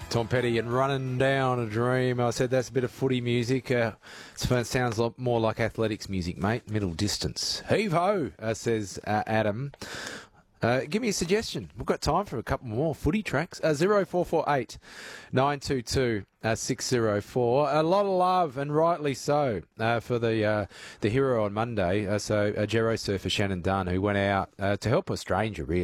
Tom Petty and Running Down a Dream. I said that's a bit of footy music. It sounds a lot more like athletics music, mate. Middle distance. Heave ho, says Adam. Give me a suggestion. We've got time for a couple more footy tracks. 0448 922 604. A lot of love, and rightly so, for the hero on Monday. Gero surfer Shannon Dunn, who went out to help a stranger, really.